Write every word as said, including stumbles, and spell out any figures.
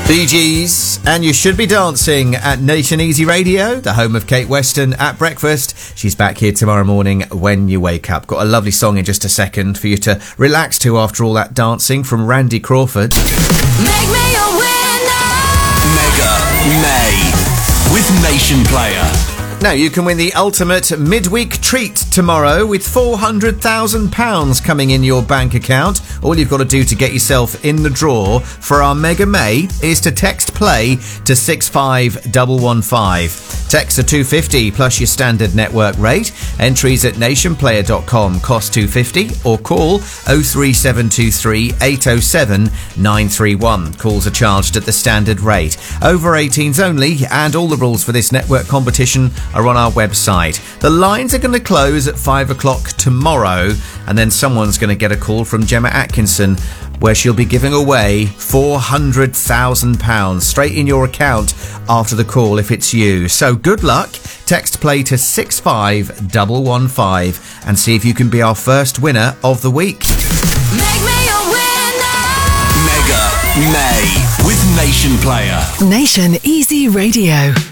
Bee Gees, and you should be dancing at Nation Easy Radio, the home of Kate Weston at breakfast. She's back here tomorrow morning when you wake up. Got a lovely song in just a second for you to relax to after all that dancing from Randy Crawford. Make me a winner! Mega May with Nation Player. Now, you can win the ultimate midweek treat tomorrow with four hundred thousand pounds coming in your bank account. All you've got to do to get yourself in the draw for our Mega May is to text play to six five one one five. Text are two pounds fifty plus your standard network rate. Entries at nationplayer dot com cost two pounds fifty or call oh three seven two three eight oh seven nine three one. Calls are charged at the standard rate. Over eighteens only, and all the rules for this network competition are on our website. The lines are going to close at five o'clock tomorrow, and then someone's going to get a call from Gemma Atkinson where she'll be giving away four hundred thousand pounds straight in your account after the call if it's you. So good luck. Text play to six five one one five and see if you can be our first winner of the week. Make me a winner! Mega May with Nation Player. Nation Easy Radio.